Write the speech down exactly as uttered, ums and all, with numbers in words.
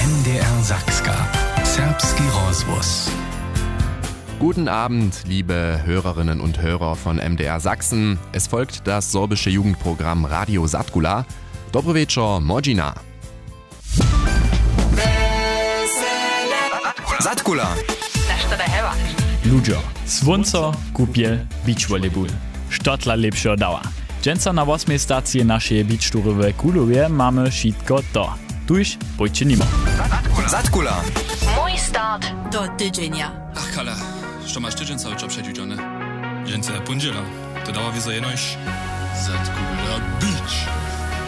M D R Sakska. Serbski Rozwus. Guten Abend, liebe Hörerinnen und Hörer von M D R Sachsen. Es folgt das sorbische Jugendprogramm Radio Satkula. Dobry wieczór, Modzina. Satkula. Ludzie, słońce, kupiel, beach volleyball. Sztotla lepsza dała. Dżęca na ósmej stacji naszej beachturowej Kulowie mamy wszystko to. Tuż pójdźcie nimo. Satkula. Mój start do tydzienia. Ach, Kala, što masz tydzień cały czas przedjudziony? Dżęca pundziela. To dała wizo jenoś Satkula Beach.